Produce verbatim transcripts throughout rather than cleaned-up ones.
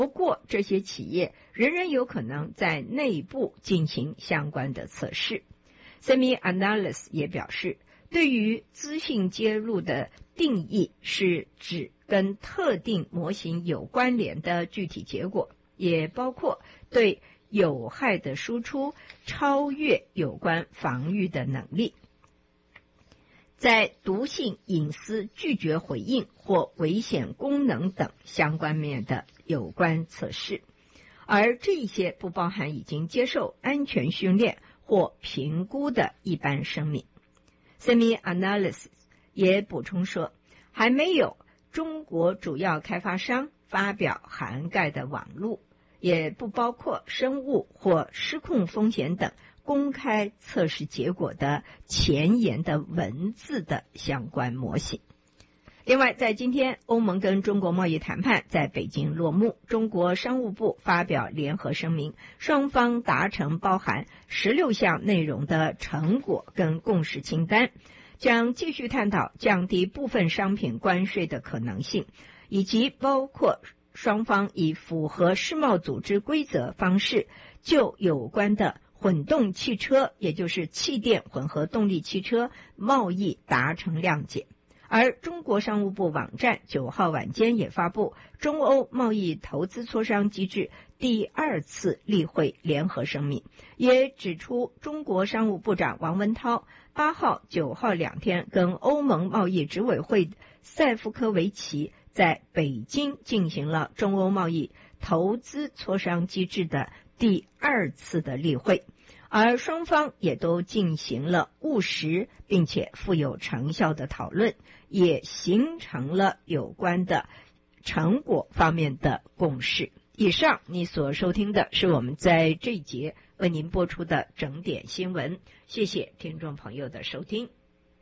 不过这些企业仍然有可能在内部进行相关的测试。SemiAnalysis 也表示，对于资讯揭露的定义是指跟特定模型有关联的具体结果，也包括对有害的输出超越有关防御的能力。在毒性、隐私、拒绝回应或危险功能等相关面的有关测试，而这些不包含已经接受安全训练或评估的一般生命。SemiAnalysis 也补充说，还没有中国主要开发商发表涵盖的网络，也不包括生物或失控风险等公开测试结果的前沿的文字的相关模型。另外，在今天，欧盟跟中国贸易谈判在北京落幕，中国商务部发表联合声明，双方达成包含十六项内容的成果跟共识清单，将继续探讨降低部分商品关税的可能性，以及包括双方以符合世贸组织规则方式就有关的混动汽车，也就是气电混合动力汽车贸易达成谅解。而中国商务部网站九号晚间也发布中欧贸易投资磋商机制第二次例会联合声明，也指出中国商务部长王文涛八号、九号两天跟欧盟贸易执委会塞夫科维奇在北京进行了中欧贸易投资磋商机制的第二次的例会，而双方也都进行了务实并且富有成效的讨论，也形成了有关的成果方面的共识。以上你所收听的是我们在这一节为您播出的整点新闻，谢谢听众朋友的收听。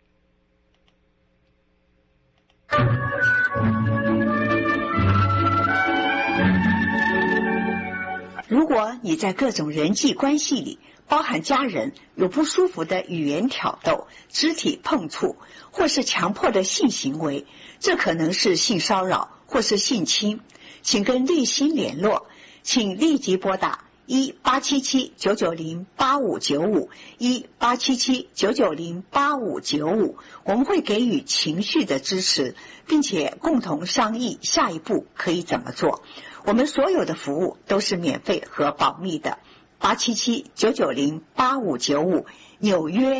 如果你在各种人际关系里，包含家人，有不舒服的语言挑逗、肢体碰触，或是强迫的性行为，这可能是性骚扰或是性侵，请跟立新联络，请立即拨打一八七七九九零八五九五一八七七九九零八五九五，我们会给予情绪的支持，并且共同商议下一步可以怎么做。我们所有的服务都是免费和保密的。八七七九九零八五九五，纽约